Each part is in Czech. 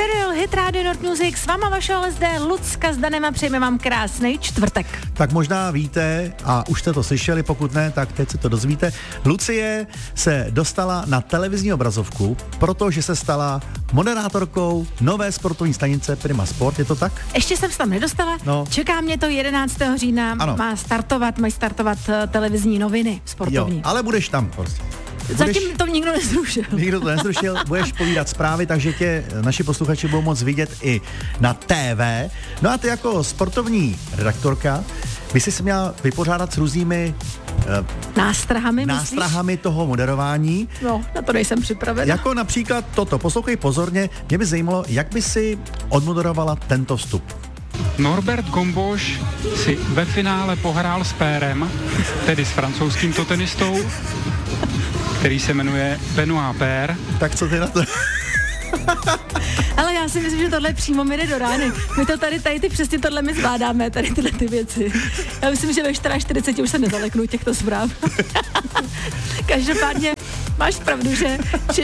Serial Hit Radio Nord Music, s váma vašeho LSD Lucka s Danem a přejeme vám krásný čtvrtek. Tak možná víte, a už jste to slyšeli, pokud ne, tak teď se to dozvíte. Lucie se dostala na televizní obrazovku, protože se stala moderátorkou nové sportovní stanice Prima Sport, je to tak? Ještě jsem se tam nedostala, čeká mě to 11. října, mají startovat televizní noviny sportovní. Jo, ale budeš tam prostě. Zatím to nikdo nezrušil. Nikdo to nezrušil, budeš povídat zprávy, takže tě naši posluchači budou moc vidět i na TV. No a ty jako sportovní redaktorka by si se měla vypořádat s různými nástrahami toho moderování. No, na to nejsem připravená. Jako například toto, poslouchej pozorně, mě by zajímalo, jak by si odmoderovala tento vstup. Norbert Gomboš si ve finále pohrál s pérem, tedy s francouzským tenistou, který se jmenuje Benoît Paire. Tak co ty na to? Ale já si myslím, že tohle přímo mi jde do rány. My to tady ty přesně tohle my zvládáme, tady tyhle ty věci. Já myslím, že ve 44 už se nezaleknu těchto zpráv. Každopádně máš pravdu, že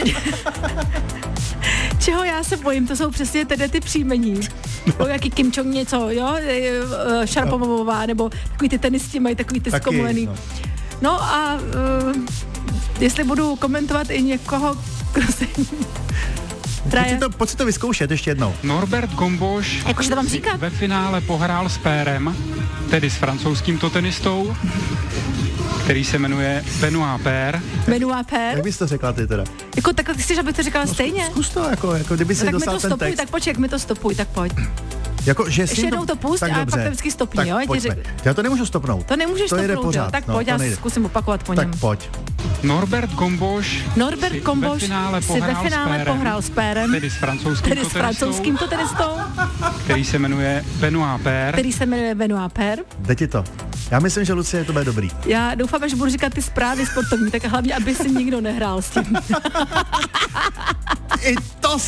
čeho já se bojím, to jsou přesně ty příjmení. No. Jaký Kim Jong něco, jo? Šarapovová, nebo takový ty tenisti mají takový ty zkomolený. No a jestli budu komentovat i někoho, kdo se... Pojď si to vyzkoušet ještě jednou. Norbert Gomboš si ve finále pohrál s pérem, tedy s francouzským tenistou, který se jmenuje Benoît Paire. Benoît Paire? Jak bys to řekla ty teda? Jako takhle, ty chceš, abych to říkala stejně? Zkus to, jako kdyby si dostal ten text. Tak počkej, jak mi to stopuj, tak pojď. Jako, že ještě jednou to pust a pak to vždycky stopni, jo? Já to nemůžu stopnout. To nemůžeš stopnout, pořád, tak pojď, já zkusím opakovat po něm. Tak pojď. Norbert Gomboš si ve finále pohrál s pérem, tedy s francouzským tenistou, který se jmenuje Benoît Paire. Jde ti to. Já myslím, že Lucie, to bude dobrý. Já doufám, že budu říkat ty zprávy sportovní, tak hlavně, aby si nikdo nehrál s tím. I to